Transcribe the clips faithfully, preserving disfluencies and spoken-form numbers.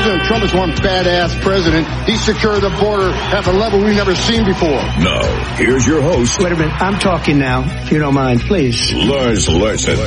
President Trump is one badass president. He secured the border at a level we've never seen before. Now, here's your host. Wait a minute. I'm talking now, if you don't mind, please. Lars Larson.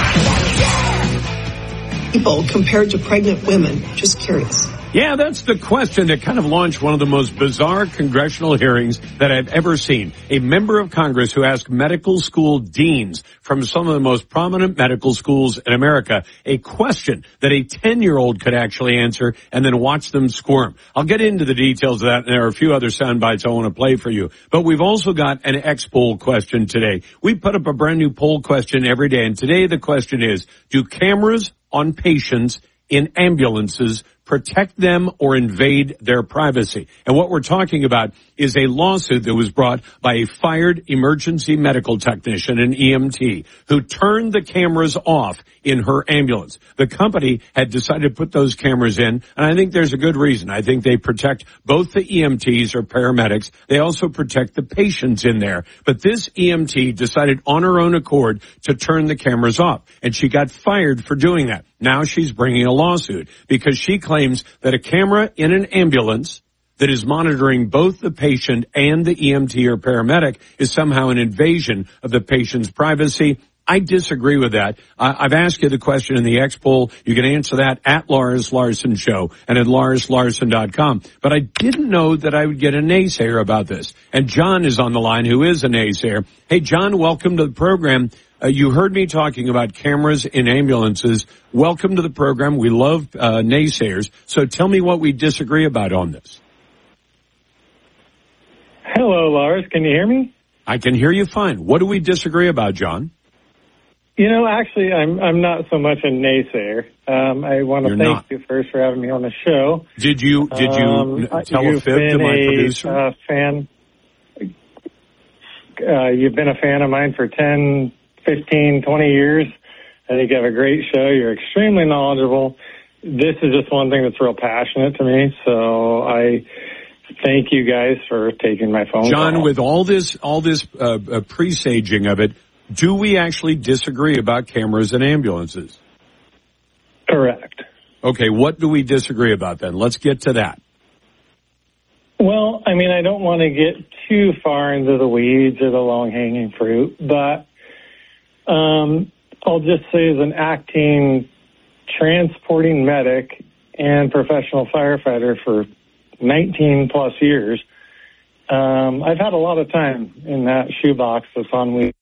People compared to pregnant women. Just curious. Yeah, that's the question that kind of launched one of the most bizarre congressional hearings that I've ever seen. A member of Congress who asked medical school deans from some of the most prominent medical schools in America a question that a ten-year-old could actually answer and then watch them squirm. I'll get into the details of that, and there are a few other sound bites I want to play for you. But we've also got an X-poll question today. We put up a brand new poll question every day, and today the question is, do cameras on patients in ambulances protect them or invade their privacy? And what we're talking about is a lawsuit that was brought by a fired emergency medical technician, an E M T, who turned the cameras off in her ambulance. The company had decided to put those cameras in, and I think there's a good reason. I think they protect both the E M Ts or paramedics. They also protect the patients in there. But this E M T decided on her own accord to turn the cameras off, and she got fired for doing that. Now she's bringing a lawsuit because she claims that a camera in an ambulance that is monitoring both the patient and the E M T or paramedic is somehow an invasion of the patient's privacy. I disagree with that. Uh, I've asked you the question in the X poll. You can answer that at Lars Larson Show and at lars larson dot com. But I didn't know that I would get a naysayer about this. And John is on the line, who is a naysayer. Hey, John, welcome to the program. Uh, you heard me talking about cameras in ambulances. Welcome to the program. We love uh, naysayers. So tell me what we disagree about on this. Hello, Lars. Can you hear me? I can hear you fine. What do we disagree about, John? You know, actually, I'm I'm not so much a naysayer. Um, I want to You're thank not. you first for having me on the show. Did you did you um, tell a fib to my a, producer? Uh, fan. Uh, you've been a fan of mine for ten, fifteen, twenty years. I think you have a great show. You're extremely knowledgeable. This is just one thing that's real passionate to me. So I thank you guys for taking my phone John, call. with all this all this uh, uh, presaging of it, do we actually disagree about cameras in ambulances? Correct. Okay, what do we disagree about then? Let's get to that. Well, I mean, I don't want to get too far into the weeds or the long-hanging fruit, but um, I'll just say as an acting, transporting medic and professional firefighter for nineteen plus years, um, I've had a lot of time in that shoebox that's on wheels.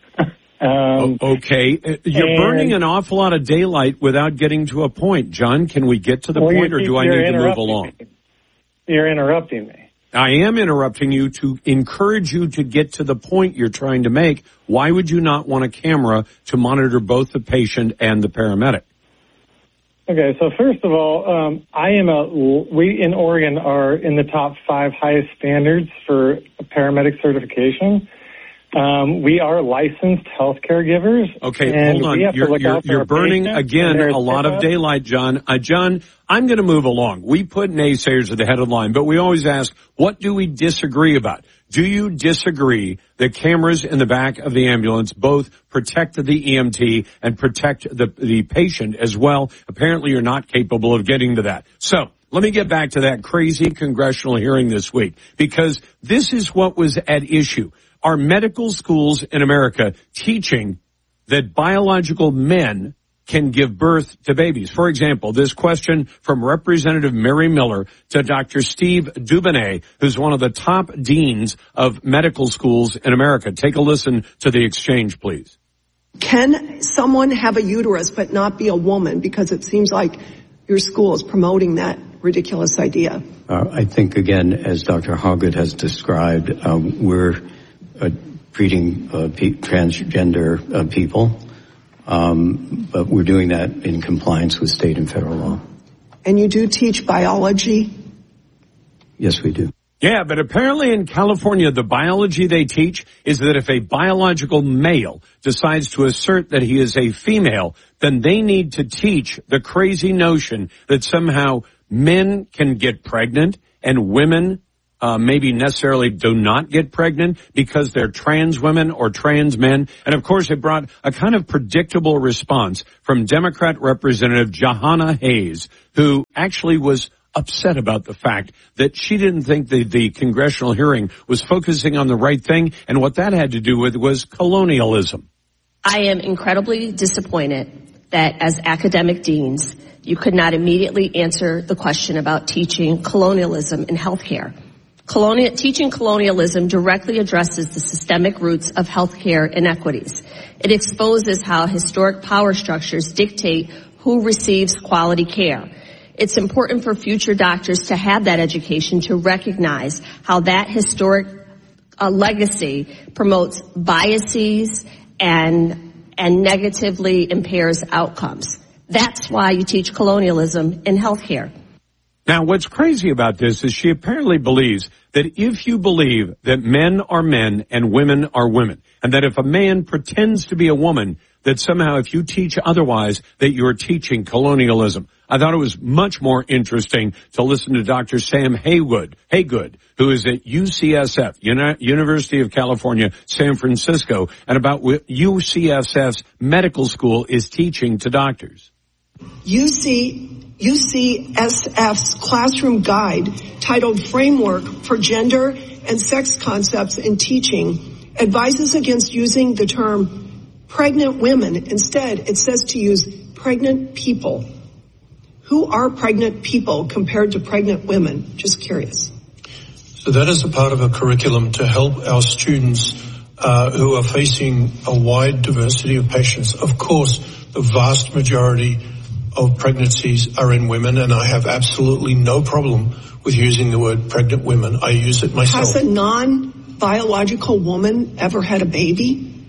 Um, oh, okay. You're and, burning an awful lot of daylight without getting to a point. John, can we get to the well, point, or do I need to move along? Me. You're interrupting me. I am interrupting you to encourage you to get to the point you're trying to make. Why would you not want a camera to monitor both the patient and the paramedic? Okay, so first of all, um, I am a, we in Oregon are in the top five highest standards for paramedic certification. Um, we are licensed healthcare givers. Okay, and hold on. We have You're, to look you're, out for you're our burning, patients again, and a lot of daylight, John. Uh, John, I'm going to move along. We put naysayers at the head of the line, but we always ask, what do we disagree about? Do you disagree that cameras in the back of the ambulance both protect the E M T and protect the, the patient as well? Apparently, you're not capable of getting to that. So let me get back to that crazy congressional hearing this week, because this is what was at issue. Are medical schools in America teaching that biological men can give birth to babies? For example, this question from Representative Mary Miller to Doctor Steve Dubonnet, who's one of the top deans of medical schools in America. Take a listen to the exchange, please. Can someone have a uterus but not be a woman? Because it seems like your school is promoting that ridiculous idea. Uh, I think, again, as Doctor Hoggett has described, um, we're uh, treating uh, pe- transgender uh, people, um, but we're doing that in compliance with state and federal law. And you do teach biology? Yes, we do. Yeah, but apparently in California, the biology they teach is that if a biological male decides to assert that he is a female, then they need to teach the crazy notion that somehow men can get pregnant and women uh, maybe necessarily do not get pregnant because they're trans women or trans men. And of course, it brought a kind of predictable response from Democrat Representative Jahana Hayes, who actually was upset about the fact that she didn't think the, the congressional hearing was focusing on the right thing. And what that had to do with was colonialism. I am incredibly disappointed that as academic deans, you could not immediately answer the question about teaching colonialism in healthcare. Colonial, teaching colonialism directly addresses the systemic roots of healthcare inequities. It exposes how historic power structures dictate who receives quality care. It's important for future doctors to have that education to recognize how that historic uh, legacy promotes biases and and negatively impairs outcomes. That's why you teach colonialism in healthcare. Now, what's crazy about this is she apparently believes that if you believe that men are men and women are women, and that if a man pretends to be a woman, that somehow if you teach otherwise, that you're teaching colonialism. I thought it was much more interesting to listen to Doctor Sam Haywood, Haygood, who is at U C S F, Uni- University of California, San Francisco, and about what U C S F's medical school is teaching to doctors. U C, U C S F's classroom guide titled Framework for Gender and Sex Concepts in Teaching advises against using the term pregnant women. Instead, it says to use pregnant people. Who are pregnant people compared to pregnant women? Just curious. So that is a part of a curriculum to help our students uh, who are facing a wide diversity of patients. Of course, the vast majority of pregnancies are in women, and I have absolutely no problem with using the word pregnant women. I use it myself. Has a non-biological woman ever had a baby?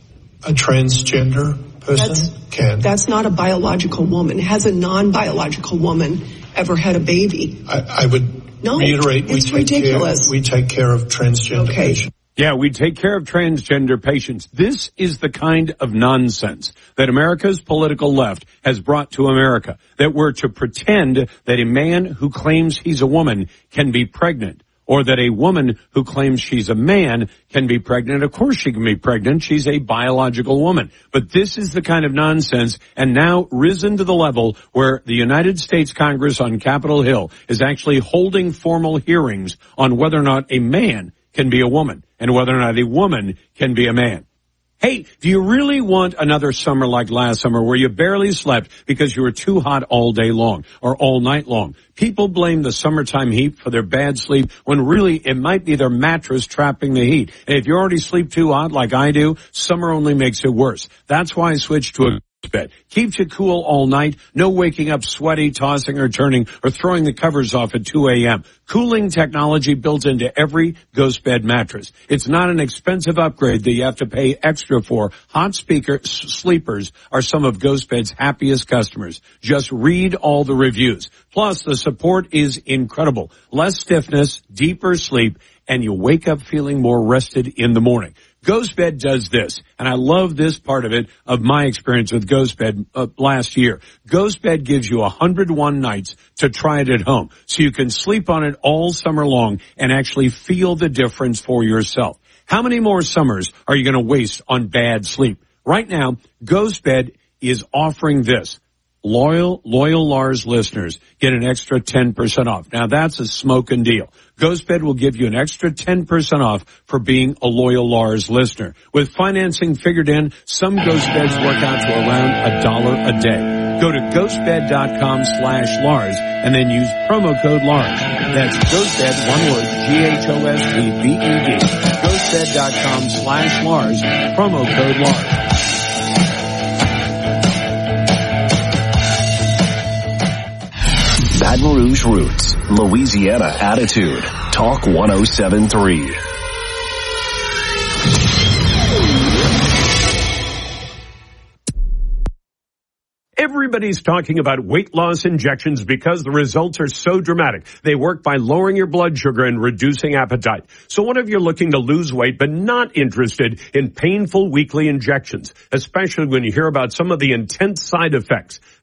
A transgender person that's, can. That's not a biological woman. Has a non-biological woman ever had a baby? I, I would no, reiterate, we it's take, ridiculous. Care, we take care of transgender okay. patients. Yeah, we take care of transgender patients. This is the kind of nonsense that America's political left has brought to America, that we're to pretend that a man who claims he's a woman can be pregnant, or that a woman who claims she's a man can be pregnant. Of course she can be pregnant. She's a biological woman. But this is the kind of nonsense, and now risen to the level where the United States Congress on Capitol Hill is actually holding formal hearings on whether or not a man can be a woman and whether or not a woman can be a man. Hey, do you really want another summer like last summer where you barely slept because you were too hot all day long or all night long? People blame the summertime heat for their bad sleep when really it might be their mattress trapping the heat. And if you already sleep too hot like I do, summer only makes it worse. That's why I switched to a bed. Keeps you cool all night. No waking up sweaty, tossing or turning, or throwing the covers off at two a.m. Cooling technology built into every Ghost Bed mattress. It's not an expensive upgrade that you have to pay extra for. Hot speaker sleepers are some of Ghost Bed's happiest customers. Just read all the reviews. Plus, the support is incredible. Less stiffness, deeper sleep, and you wake up feeling more rested in the morning. Ghost Bed does this, and I love this part of it, of my experience with Ghost Bed uh, last year. Ghost Bed gives you one hundred one nights to try it at home, so you can sleep on it all summer long and actually feel the difference for yourself. How many more summers are you going to waste on bad sleep? Right now, Ghost Bed is offering this. Loyal, loyal Lars listeners get an extra ten percent off. Now that's a smoking deal. GhostBed will give you an extra ten percent off for being a loyal Lars listener. With financing figured in, some GhostBeds work out to around a dollar a day. Go to ghostbed.com slash Lars and then use promo code Lars. That's GhostBed, one word, G H O S T B E D. Ghostbed.com slash Lars, promo code Lars. Baton Rouge Roots, Louisiana Attitude, Talk one oh seven point three. Everybody's talking about weight loss injections because the results are so dramatic. They work by lowering your blood sugar and reducing appetite. So what if you're looking to lose weight but not interested in painful weekly injections, especially when you hear about some of the intense side effects?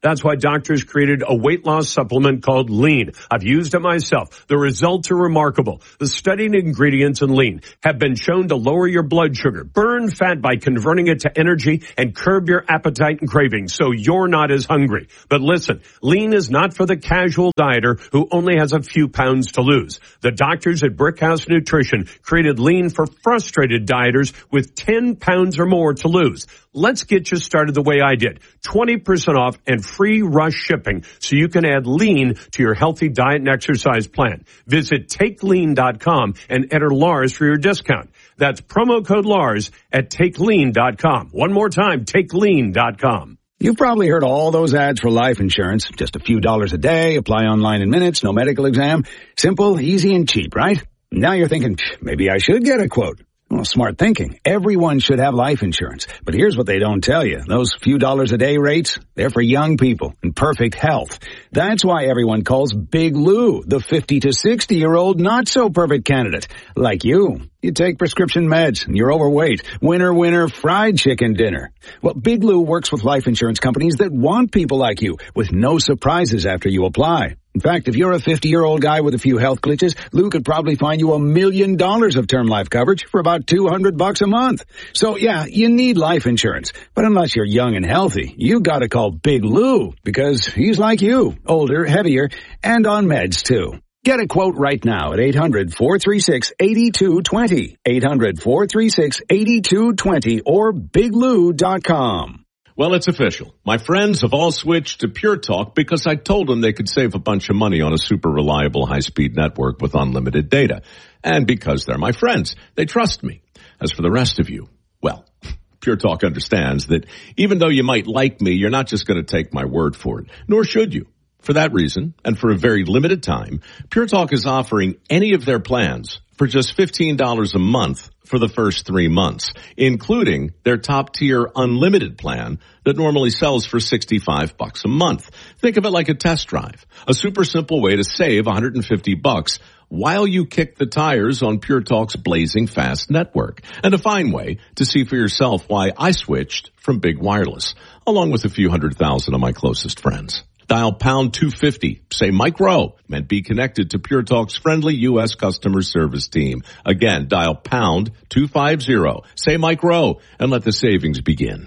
That's why doctors created a weight loss supplement called Lean. I've used it myself. The results are remarkable. The studied ingredients in Lean have been shown to lower your blood sugar, burn fat by converting it to energy, and curb your appetite and cravings so you're not as hungry. But listen, Lean is not for the casual dieter who only has a few pounds to lose. The doctors at Brickhouse Nutrition created Lean for frustrated dieters with ten pounds or more to lose. Let's get you started the way I did. twenty percent off and free rush shipping so you can add Lean to your healthy diet and exercise plan. Visit take lean dot com and enter Lars for your discount. That's promo code Lars at take lean dot com. One more time, take lean dot com. You've probably heard all those ads for life insurance. Just a few dollars a day, apply online in minutes, no medical exam. Simple, easy, and cheap, right? Now you're thinking, maybe I should get a quote. Well, smart thinking. Everyone should have life insurance. But here's what they don't tell you. Those few dollars a day rates, they're for young people in perfect health. That's why everyone calls Big Lou the fifty to sixty year old not so perfect candidate. Like you. You take prescription meds and you're overweight. Winner, winner, fried chicken dinner. Well, Big Lou works with life insurance companies that want people like you with no surprises after you apply. In fact, if you're a fifty-year-old guy with a few health glitches, Lou could probably find you a million dollars of term life coverage for about two hundred bucks a month. So yeah, you need life insurance. But unless you're young and healthy, you gotta call Big Lou because he's like you, older, heavier, and on meds too. Get a quote right now at eight hundred, four three six, eight two two zero, eight hundred, four three six, eight two two zero, or big lou dot com. Well, it's official. My friends have all switched to Pure Talk because I told them they could save a bunch of money on a super reliable high-speed network with unlimited data. And because they're my friends, they trust me. As for the rest of you, well, Pure Talk understands that even though you might like me, you're not just going to take my word for it, nor should you. For that reason, and for a very limited time, Pure Talk is offering any of their plans for just fifteen dollars a month for the first three months, including their top-tier unlimited plan that normally sells for sixty-five bucks a month. Think of it like a test drive, a super simple way to save one hundred fifty bucks while you kick the tires on Pure Talk's blazing fast network, and a fine way to see for yourself why I switched from Big Wireless, along with a few hundred thousand of my closest friends. Dial pound two fifty, say Mike Rowe, and be connected to Pure Talk's friendly U S customer service team. Again, dial pound two fifty, say Mike Rowe, and let the savings begin.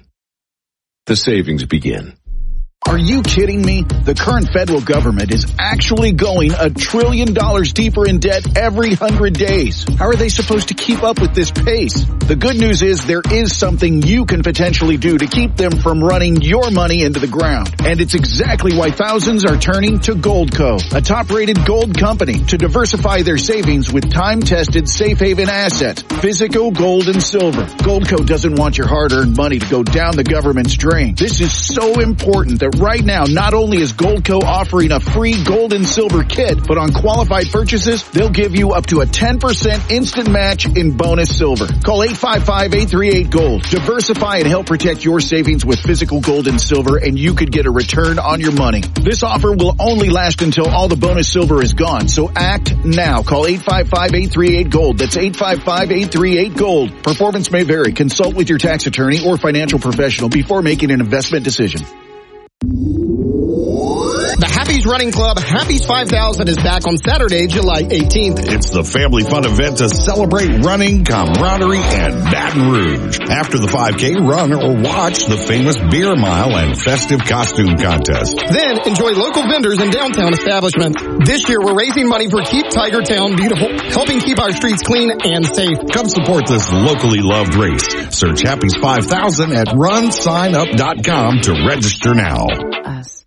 The savings begin. Are you kidding me? The current federal government is actually going a trillion dollars deeper in debt every hundred days. How are they supposed to keep up with this pace? The good news is there is something you can potentially do to keep them from running your money into the ground. And it's exactly why thousands are turning to Goldco, a top-rated gold company, to diversify their savings with time-tested safe haven assets, physical gold and silver. Goldco doesn't want your hard-earned money to go down the government's drain. This is so important that right now, not only is Goldco offering a free gold and silver kit, but on qualified purchases, they'll give you up to a ten percent instant match in bonus silver. Call eight five five, eight three eight, GOLD. Diversify and help protect your savings with physical gold and silver, and you could get a return on your money. This offer will only last until all the bonus silver is gone, so act now. Call eight five five, eight three eight, GOLD. That's eight five five, eight three eight, GOLD. Performance may vary. Consult with your tax attorney or financial professional before making an investment decision. The Happy's Running Club Happy's five thousand is back on Saturday, July eighteenth. It's the family fun event to celebrate running, camaraderie, and Baton Rouge. After the five K, run or watch the famous beer mile and festive costume contest. Then enjoy local vendors and downtown establishments. This year we're raising money for Keep Tigertown Beautiful, helping keep our streets clean and safe. Come support this locally loved race. Search Happy's five thousand at run sign up dot com to register now. Us.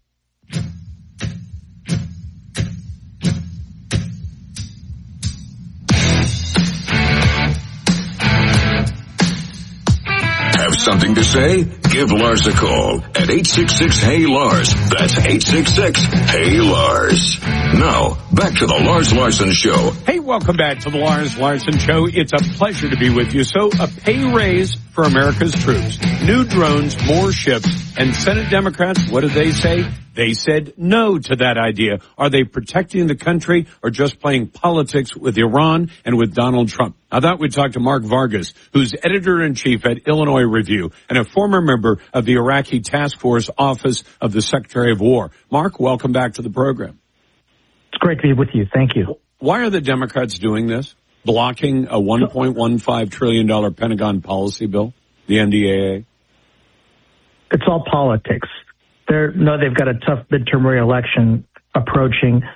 Have something to say? Give Lars a call at eight six six, H E Y, Lars. That's eight six six, H E Y, Lars. Now, back to the Lars Larson Show. Hey, welcome back to the Lars Larson Show. It's a pleasure to be with you. So, a pay raise for America's troops. New drones, more ships, and Senate Democrats, what did they say? They said no to that idea. Are they protecting the country or just playing politics with Iran and with Donald Trump? I thought we'd talk to Mark Vargas, who's editor-in-chief at Illinois Review and a former member of the Iraqi Task Force Office of the Secretary of War. Mark, welcome back to the program. It's great to be with you. Thank you. Why are the Democrats doing this? Blocking a one point one five trillion dollars Pentagon policy bill, the N D A A? It's all politics. They're, no, they've got a tough midterm re-election approaching.